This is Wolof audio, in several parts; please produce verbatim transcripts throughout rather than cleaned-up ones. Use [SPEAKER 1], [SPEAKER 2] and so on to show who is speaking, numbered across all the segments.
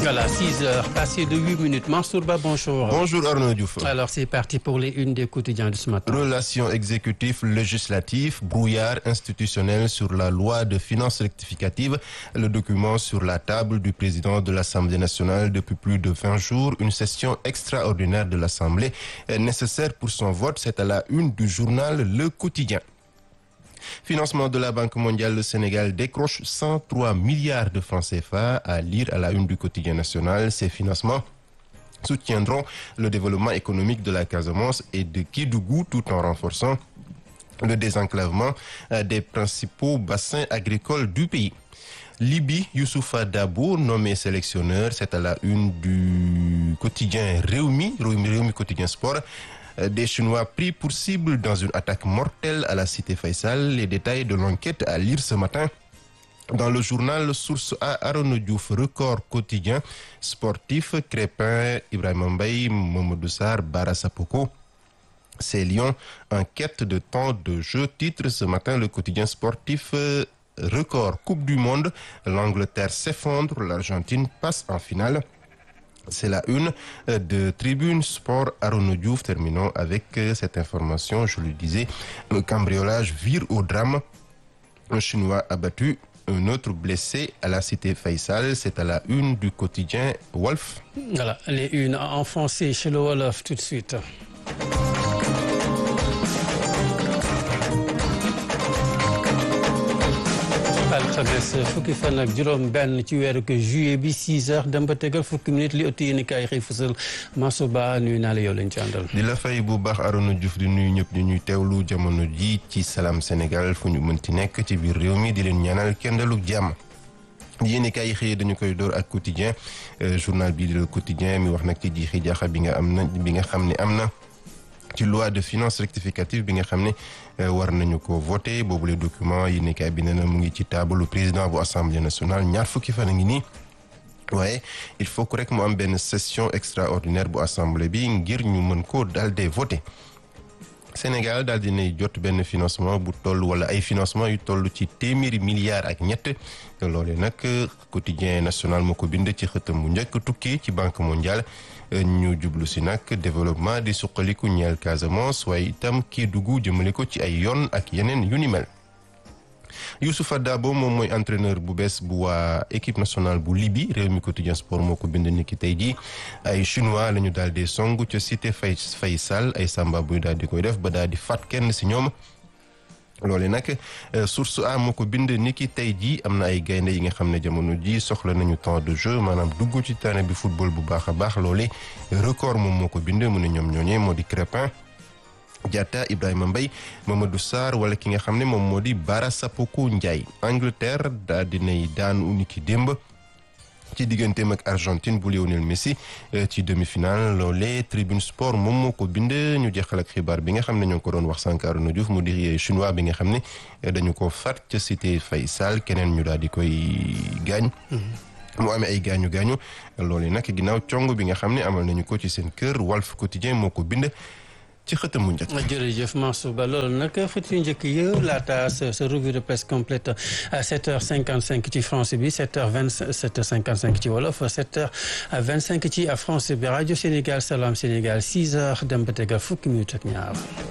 [SPEAKER 1] Voilà, six heures, passé de huit minutes. Mansour Ba, bonjour.
[SPEAKER 2] Bonjour Arnaud Diouf.
[SPEAKER 1] Alors, c'est parti pour les unes des quotidiens de ce matin.
[SPEAKER 2] Relations exécutives législatives, brouillard institutionnel sur la loi de finances rectificative, le document sur la table du président de l'Assemblée nationale depuis plus de vingt jours, une session extraordinaire de l'Assemblée nécessaire pour son vote, c'est à la une du journal Le Quotidien. Financement de la Banque mondiale, le Sénégal décroche cent trois milliards de francs C F A à lire à la une du quotidien national. Ces financements soutiendront le développement économique de la Casamance et de Kédougou tout en renforçant le désenclavement des principaux bassins agricoles du pays. Libye, Youssoufa Dabo, nommé sélectionneur, c'est à la une du quotidien Réumi, Réumi, Réumi quotidien sport. Des Chinois pris pour cible dans une attaque mortelle à la cité Faisal. Les détails de l'enquête à lire ce matin dans le journal Source A. Arnaud Diouf, record quotidien sportif, Crépin, Ibrahima Mbaye, Mamadou Sarr, Bara Sapoko. Ces Lions en quête de temps de jeu. Titre ce matin le quotidien sportif record Coupe du Monde. L'Angleterre s'effondre, l'Argentine passe en finale. C'est la une de Tribune Sport. Arnaud Diouf. Terminons avec cette information. Je le disais, le cambriolage vire au drame. Un Chinois abattu, un autre blessé à la cité Faisal. C'est à la une du quotidien Wolf.
[SPEAKER 1] Voilà, les unes enfoncées chez le Wolof tout de suite. alxames fukki fan ak juróom benn ci weeru ko juillet bi six heures dem ba tegal fukki minutes li ëtt yéen i kaay xëy fësal Mansour Ba nuyu naa la yow lañ ci àndal.
[SPEAKER 2] di la fay bu baax Arnaud Diouf di nuyu ñëpp di ñuy teewlu jamono ji ci Salam Sénégal fu ñu mënti nekk ci biir réew mi di leen ñaanal kenn dalug jàmm. yéen i kaay xëy dañu koy door ak quotidien journal bii di le quotidien mi wax nag ci jiixi jaaxa bi nga am na bi nga xam ne am na ci loi de finances rectificative bi nga xam ne war nañu ko voté boobu le document yi nekkaay bi nee na mu ngi ci taabalu président bu assemblée nationale ñaar fukki fan a ngi nii waaye il faut que rek mu am benn session extraordinaire bu assemblée bi ngir ñu mën ko daal di voté. Sénégal daal dinay jot benn financement bu toll wala ay financement yu toll ci téeméeri milliards ak ñett loolee nag quotidien national moo ko bind ci xëtam bu njëkk tukkee ci banque mondiale ñu jublu si nag développement di suqaliku ñeel Casamance waaye itam Kédougou jëmale ko ci ay yoon ak yeneen yu ni mel. Youssoufa Dabo moom mooy entraîneur bu bees bu waa équipe nationale bu Libye réew mi quotidien sport moo ko bind niki tey jii ay chinois la ñu daal di song ca cité Fay Faysal ay samba buy daal di koy def ba daal di faat kenn si ñoom. loole nag source a moo ko bind niki tey jii am na ay gaynde yi nga xam ne jamono ji soxla nañu temps de jeu maanaam dugg ci terrain bi football bu baax a baax loole record moom moo ko bind mu ne ñoom ñooñee moo di Crépin Diatta Ibrahima Mbaye Mamadou Sarr wala ki nga xam ne moom moo di Bara Sapoko Ndiaye. Angleterre daal dinay daanu niki démb ci digganteem ak Argentine bu Lionel Messi ci demi-finale loolee Tribune Sport moom moo ko bind ñu jeexal ak xibaar bi nga xam ne ñoo ngi ko doon wax sànq Arnaud Diouf mu di chinois bi nga xam ne dañu ko faat ca cité Faysal keneen ñu daal di koy gaañ. mu amee ay gaañu gaañu loolee nag ginnaaw cong bi nga xam ne amal nañu ko ci seen kër Walf Quotidien moo ko bind. ci xëtam mu njëkk.
[SPEAKER 1] jërëjëf Mansour Ba loolu nag xët yu njëkk yi laata sa sa revue de presse complète à sept heures cinquante cinq ci français bi sept heures vingt sept heures cinquante cinq ci wolof sept heures vingt cinq ci français bi rajo Sénégal Salam Sénégal six heures dem ba tegal fukki minutes ak ñaar.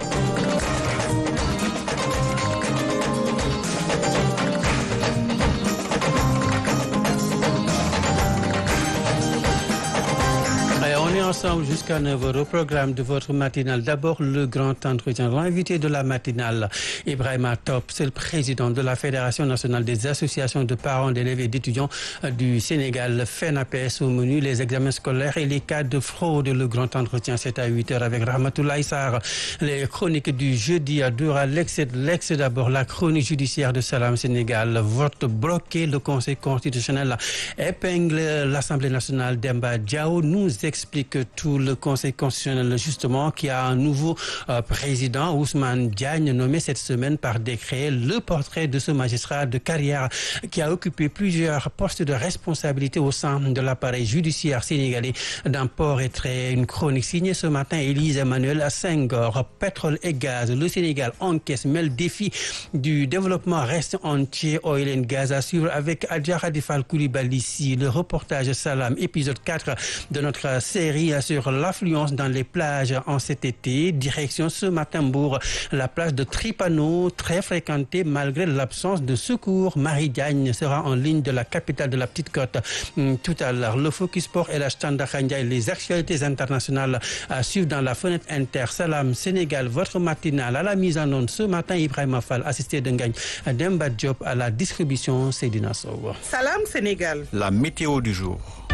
[SPEAKER 1] Ensemble jusqu'à neuf heures au programme de votre matinale. D'abord, le grand entretien. L'invité de la matinale, Ibrahima Top, c'est le président de la Fédération nationale des associations de parents d'élèves et d'étudiants du Sénégal, FENAPES. Au menu, les examens scolaires et les cas de fraude. Le grand entretien, c'est à huit heures avec Rahmatoulaye Sarr. Les chroniques du jeudi à deux heures. L'ex, l'ex d'abord, la chronique judiciaire de Salam Sénégal. Vote bloqué. Le Conseil constitutionnel épingle l'Assemblée nationale. Demba Diao nous explique que tout le Conseil constitutionnel, justement, qui a un nouveau euh, président, Ousmane Diagne, nommé cette semaine par décret. Le portrait de ce magistrat de carrière qui a occupé plusieurs postes de responsabilité au sein de l'appareil judiciaire sénégalais d'un port et trait. Une chronique signée ce matin, Élise Emmanuel Senghor. Pétrole et gaz, le Sénégal encaisse, mais le défi du développement reste entier. Oil and gaz à suivre avec Adja Khadifal Koulibaly ici. Le reportage Salam, épisode quatre de notre série sur l'affluence dans les plages en cet été. Direction ce matin Mbour, la plage de Tripano, très fréquentée malgré l'absence de secours. Marie Diagne sera en ligne de la capitale de la Petite Côte tout à l'heure. Le Focus Sport et la Standard Khandia et les actualités internationales à suivre dans la fenêtre inter. Salam Sénégal, votre matinale à la mise en onde ce matin. Ibrahima Fall, assisté de Ngagne Demba Diop à la distribution. Seydina Sow.
[SPEAKER 3] Salam Sénégal.
[SPEAKER 4] La météo du jour.